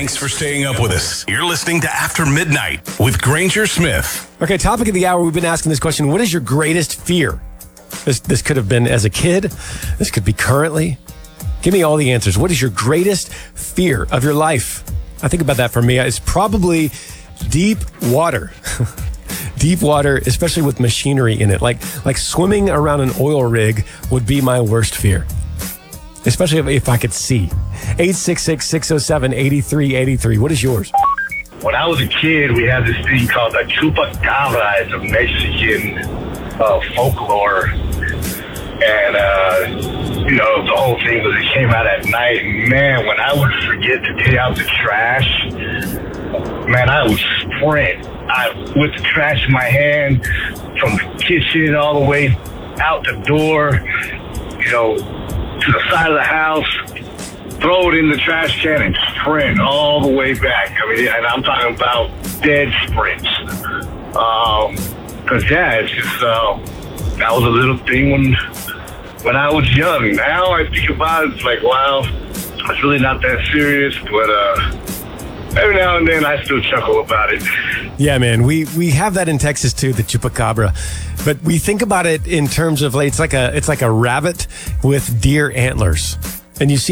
Thanks for staying up with us. You're listening to After Midnight with Granger Smith. Okay, topic of the hour, we've been asking this question. What is your greatest fear? This could have been as a kid. This could be currently. Give me all the answers. What is your greatest fear of your life? I think about that for me. It's probably deep water. Deep water, especially with machinery in it. Like swimming around an oil rig would be my worst fear. Especially if I could see. 866-607-8383. What is yours? When I was a kid, we had this thing called the Chupacabra. It's a Mexican folklore. And, the whole thing was it came out at night. Man, when I would forget to take out the trash, man, I would sprint. With the trash in my hand, from the kitchen all the way out the door, to the side of the house, throw it in the trash can and sprint all the way back. I mean, and I'm talking about dead sprints. It's just, that was a little thing when I was young. Now I think about it, it's like, wow, it's really not that serious, but every now and then I still chuckle about it. Yeah, man, we have that in Texas too, the chupacabra, but we think about it in terms of it's like a rabbit with deer antlers, and you see